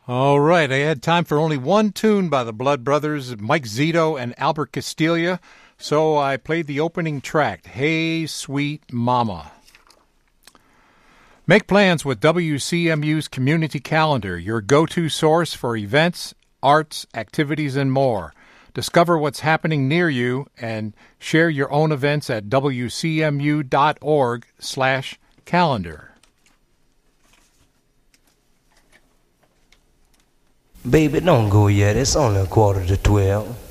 All right, I had time for only one tune by the Blood Brothers, Mike Zito and Albert Castiglia, so I played the opening track, Hey Sweet Mama. Make plans with WCMU's Community Calendar, your go-to source for events, arts, activities, and more. Discover what's happening near you and share your own events at wcmu.org/calendar. Baby, don't go yet. It's only 11:45.